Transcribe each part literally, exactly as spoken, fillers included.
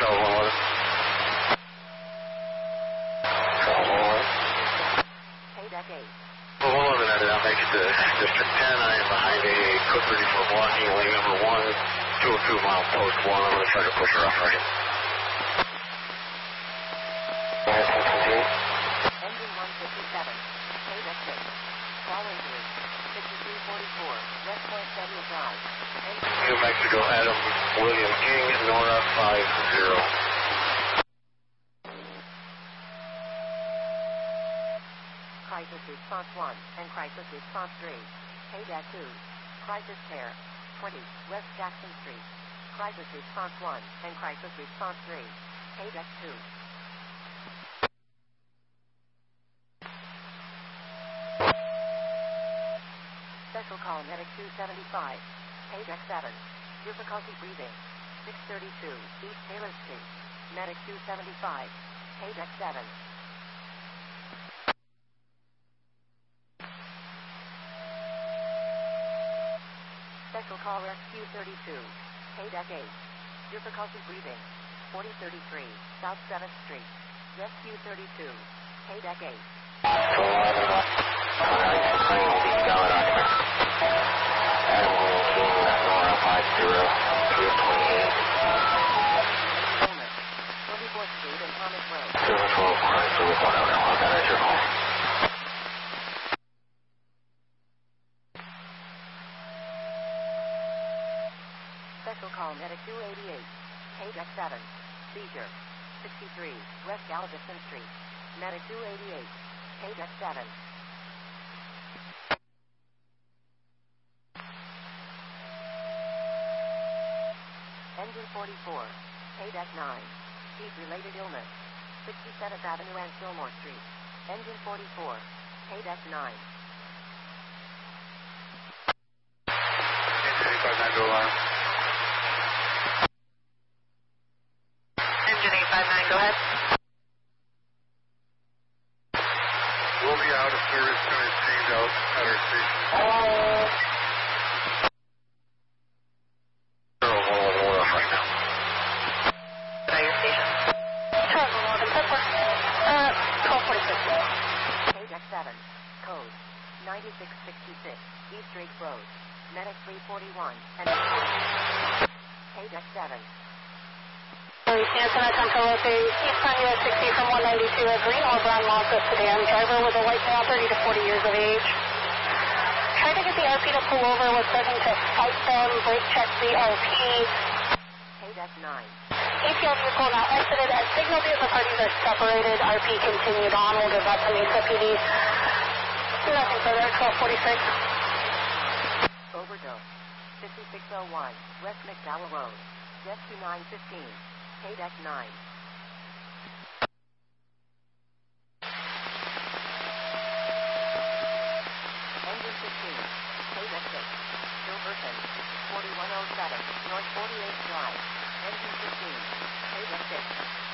Charles one eleven. Charles one eleven. Hey, deck eight. one eleven, I did not make it to District ten. I am behind a Cook thirty-four blocking lane number one, two oh two mile post one. I'm going to try to push her off right. Engine one fifty-seven. Hey, deck six. Call injury. sixty-three forty-four. West Point Federal Drive. New Mexico, Adam William King, Nora five zero. Crisis Response one and Crisis Response three. Hey, deck two. Crisis Care. twenty. West Jackson Street. Crisis Response one and Crisis Response three. Hey, deck two. Special call Medic two seventy-five. Hey, deck seven. Difficulty breathing. six thirty-two East Taylor Street. Medic two seventy-five. Hey, deck seven. Special call Rescue thirty-two. Hey, deck eight. Difficulty breathing. forty thirty-three South seventh Street. Rescue thirty-two. Hey, deck eight. twenty-fourth Street and Thomas Road. Special call Medic two eighty-eight. Hey, deck seven. Seizure. sixty-three West Galveston Street. Medic two eighty-eight. Hey, deck seven. Engine forty-four. Hey, deck nine. Heat-related illness. sixty-seventh Avenue and Fillmore Street. Engine forty-four. Hey, deck nine. Engine eight five nine, go alarm. Engine eight five nine, go ahead. We'll be out of service soon as change out at our station. Charles one eleven, we're off right now. At your station. Charles one eleven, Pepper. Uh, twelve forty-six. Hey, deck seven. Code ninety-six sixty-six. East Drake Road. Medic three forty-one. And hey, deck seven. Stanton, Control Locate, Eastbound U S sixty from one ninety-two at Green or Brown Mazda sedan. Driver with a white male, thirty to forty years of age. Trying to get the R P to pull over, was starting to fight them, brake check the R P. Hey, deck nine. A T L vehicle now exited as signaled the parties are separated. R P continued on. We'll give that to Mesa P D. Nothing further, twelve forty-six. Overdose. fifty-six oh one. West McDowell Road. Rescue nine fifteen. Hey, deck nine. Engine fifteen. Hey, deck six. Silverton. forty-one oh seven. North forty-eighth Drive. Engine fifteen. Hey, deck six.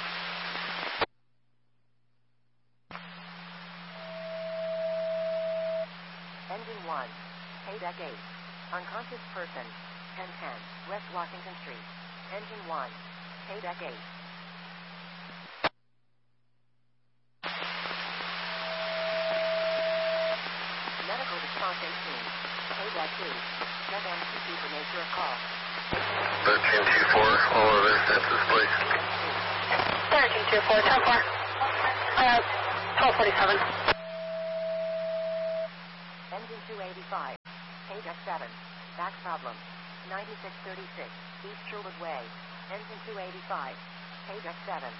Engine one. Hey, deck eight. Unconscious person. ten ten. West Washington Street. Engine one. Hey, deck eight. Medical response eighteen. Hey, deck two. Get M C P for nature of call. thirteen two four, all other census, please. thirteen two four, ten four. Uh, twelve forty-seven. Engine two eighty-five. Hey, deck seven. Back problem. ninety-six thirty-six. East Sherwood Way. Engine two eighty-five. Hey, deck seven.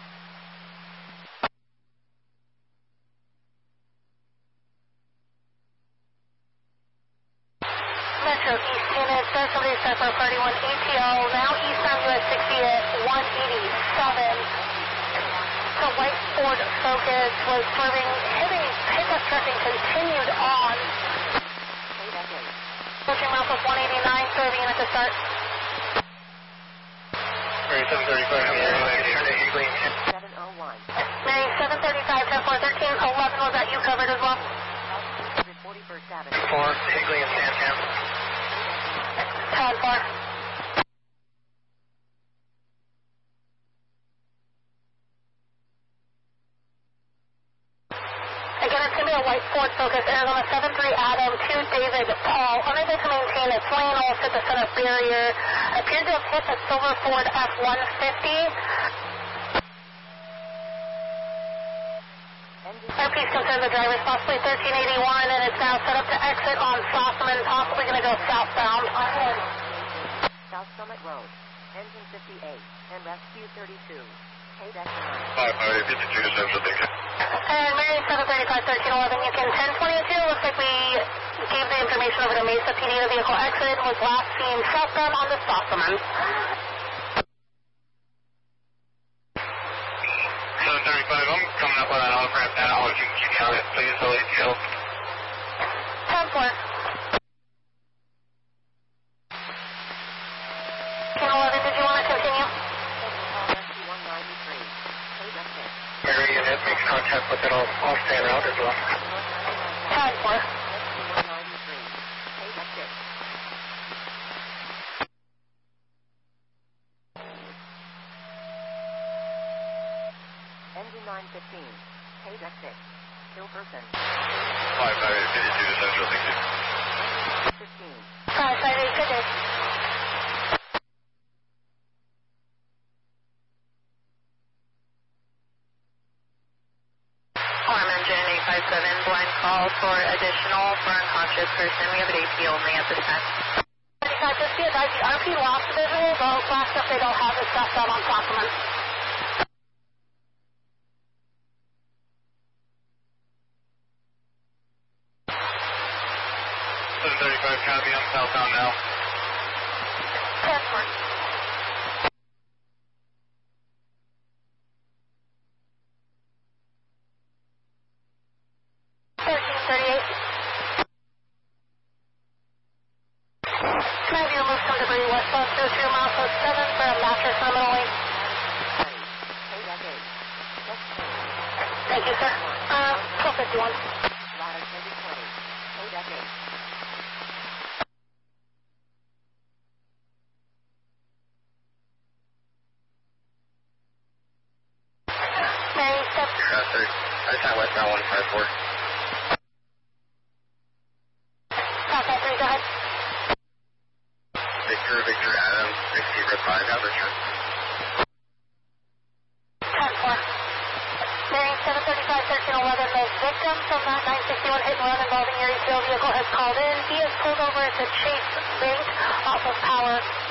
Metro East unit, specialty September thirty-one A T O, now eastbound U S sixty at one eighty-seven. The white Ford Focus was swerving, hitting pickup truck and continued on. Hey, deck eight. Pushing mouth of one eighty-nine, serving at the start. seven thirty-five, seven oh one. Mary, seven thirty-five, ten four, thirteen eleven, was that you covered as well? forty-first Avenue. four, Higley and Santan. ten four. again, it's going to be a white Ford Focus, Arizona seven three Adam to David Paul, unable to maintain its lane, almost hit the center barrier, appeared to have hit the silver Ford F one fifty. Our piece concerned the driver's possibly thirteen eighty-one, and it's now set up to exit on Sossaman, possibly going to go southbound. South Summit Road, engine fifty-eight, and rescue thirty-two. Quebec nine. five five fifty-two to Central, thank you. And Mary seven thirty-five thirteen eleven, you can ten twenty-two. Looks like we gave the information over to Mesa P D. The vehicle exit was last seen southbound on the Sossaman. seven thirty-five, I'm coming up on that off-ramp now. If you can keep me on it, please, I'll let you know. ten four. ten eleven, did you want to continue? Rescue one ninety-three. Quebec six. Mary, and it makes contact with it. I'll, I'll stand out as well. ten four. Rescue one ninety-three. Quebec six. Engine nine fifteen. Quebec six. Hilverson. five five fifty-two to Central, thank you. fifteen. five five eight, good day. Farm engine eight five seven, blind call for additional for unconscious person. We have an A P only at this time. thirty-five, just be advised, the R P lost visual, though last up they don't have it southbound on Sossaman. seven thirty-five, copy, I'm southbound now. ten four. thirteen thirty-eight. Can I have you move some debris westbound through two miles to seven for a mattress terminal lane? Quebec eight. Thank you, sir. Uh, twelve fifty-one. Ladder twenty twenty. Quebec eight. Mary, step. Uh, third, third time westbound one five four. Papa three, go ahead. Victor, Victor, Adam, sixty, red five, have return. ten four. Mary, seven thirty-five thirteen eleven, the victim from that nine sixty-one hit and run involving your E T O vehicle has called in. He is pulled over at the Chase Bank off of Power.